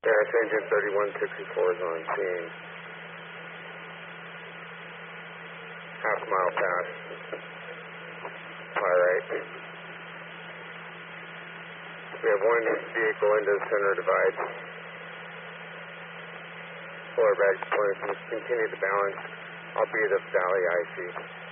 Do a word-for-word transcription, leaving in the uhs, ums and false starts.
Yes, engine thirty-one sixty-four is on scene. Half mile past. Far right. We have one vehicle into the center divide. Four bags points. Continue to balance. I'll be the valley I C.